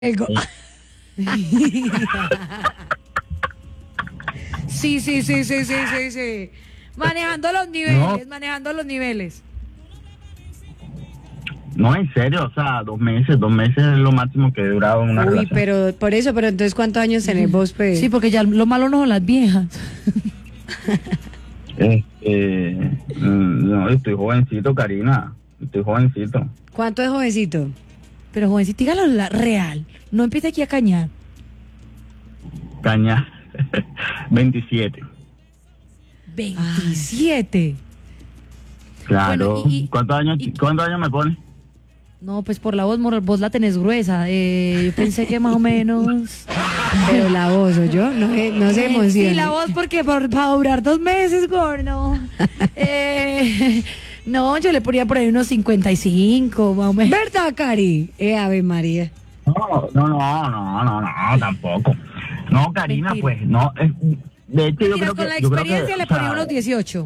Sí. Manejando los niveles, manejando los niveles. No, en serio, o sea, 2 meses es lo máximo que he durado en una relación. Pero por eso, pero entonces ¿cuántos años tenés vos, pues? Sí, porque ya lo malo no son las viejas. No, estoy jovencito, Karina, estoy jovencito. ¿Cuánto es jovencito? Pero jovencito, dígalo la real, no empiece aquí a cañar. Caña, 27. 27. Claro, Bueno, ¿cuántos años me pone? No, pues por la voz, vos la tenés gruesa. Yo pensé que más o menos. Pero la voz, ¿o yo? No se emociona. Sí, la voz, porque para durar 2 meses, gordo. No, yo le ponía por ahí unos 55, más o menos. ¿Verdad, Cari? Ave María. No, tampoco. No, Karina, Mentira. pues, no. De hecho, yo creo que... con la experiencia le ponía o sea, unos 18.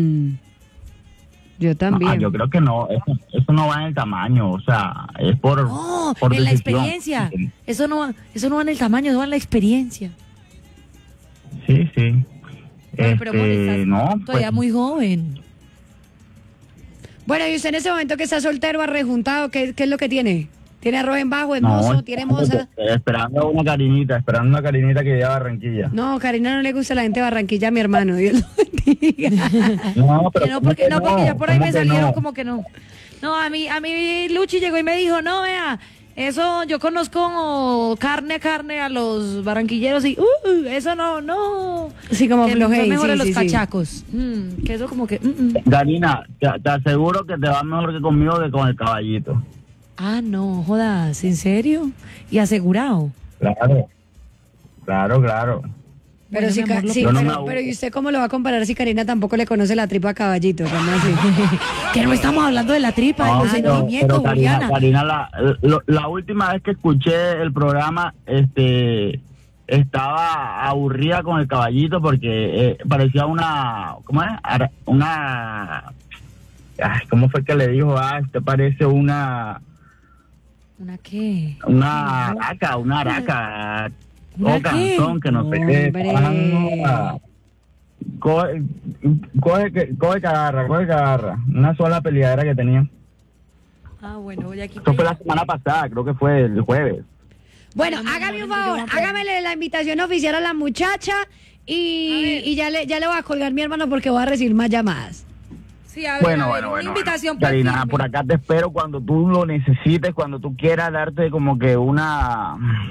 Yo también. yo creo que no, eso no va en el tamaño, o sea, es por... No, por en la decisión. experiencia. Eso no va en el tamaño, eso va en la experiencia. Sí. Pero amor, estás no, todavía pues, muy joven. Bueno, y usted en ese momento que está soltero, arrejuntado, ¿qué es lo que tiene? ¿Tiene arroz en bajo, es mozo, tiene moza? Esperando una carinita que lleva a Barranquilla. No, Karina no le gusta la gente de Barranquilla, mi hermano, Dios lo bendiga. No, pero Que no, porque ya por ahí me salieron no? como que no. No, a mí Luchi llegó y me dijo, no, vea, eso yo conozco carne a los barranquilleros y eso no. Sí, como que flojey, son mejores sí, los sí. cachacos. Que eso como que... Karina, te aseguro que te va mejor que conmigo que con el caballito. Ah, no, jodas, ¿en serio? ¿Y asegurado? Claro. Pero Bueno, sí, mi amor, Yo no me pero ¿y usted cómo lo va a comparar si Karina tampoco le conoce la tripa a Caballito? ¿Cómo así? Que no estamos hablando de la tripa, de los sentimientos, pero Juliana. Karina, la última vez que escuché el programa, estaba aburrida con el caballito porque parecía ¿cómo es? ¿Cómo fue que le dijo? Parece ¿Una qué? una araca. ¿Una Canzón, que no sé qué. Coge que agarra. Una sola peleadera que tenía. Ah, bueno, voy aquí. Esto fue la semana pasada, creo que fue el jueves. Bueno, hágame un favor, hágamele la invitación oficial a la muchacha y ya le voy a colgar mi hermano porque voy a recibir más llamadas. Sí, a ver, Bueno. una invitación Karina, firme. por acá te espero cuando tú lo necesites, cuando tú quieras darte como que ¿Una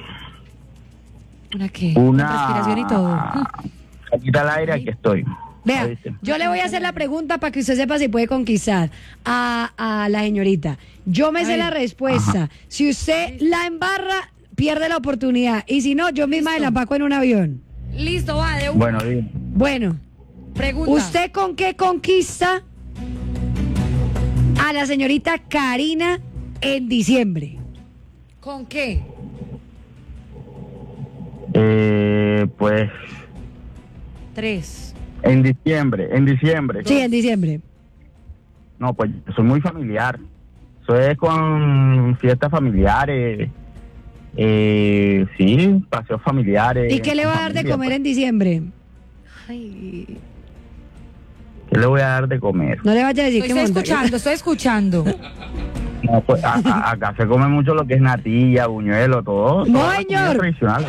qué? una Respiración y todo. salita al aire, aquí estoy. Vea, ¿Oíste? yo le voy a hacer la pregunta para que usted sepa si puede conquistar a la señorita. Yo me sé la respuesta. Ajá. Si usted la embarra, pierde la oportunidad. Y si no, yo misma la empaco en un avión. Listo, va, de una. Bueno, dime. Bueno, Pregunta. ¿usted con qué conquista a la señorita Karina en diciembre? ¿Con qué? Pues 3. en diciembre. Sí, en diciembre. No, pues soy muy familiar. Eso es con fiestas familiares. Sí, paseos familiares. ¿Y qué le va a dar de comer en diciembre? Ay. ¿Qué le voy a dar de comer? No le vaya a decir Estoy escuchando. No, pues acá se come mucho lo que es natilla, buñuelo, todo. No, toda la comida señor. tradicional.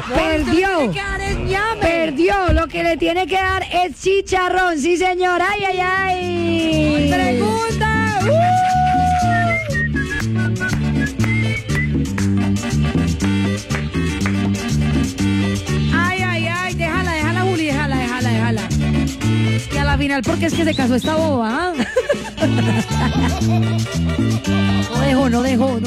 Perdió. Lo que le tiene que dar es chicharrón. Sí, señor. Ay. Pregunta. Ay, déjala, Juli, déjala. Y a la final, porque es que se casó esta boba, ¿ah? No dejó.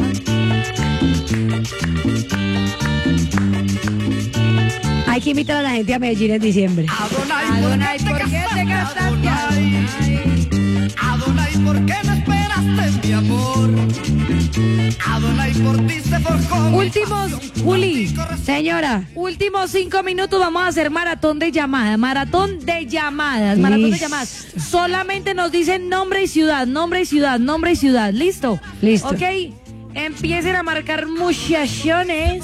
Hay que invitar a la gente a Medellín en diciembre. Adonai, ¿por qué te casaste? Adonai, ¿por qué no esperaste mi amor? Adonai, por ti se forjó. Juli, Señora. últimos 5 minutos vamos a hacer maratón de llamadas. Solamente nos dicen nombre y ciudad. ¿Listo? Listo. Ok. Empiecen a marcar muchachones.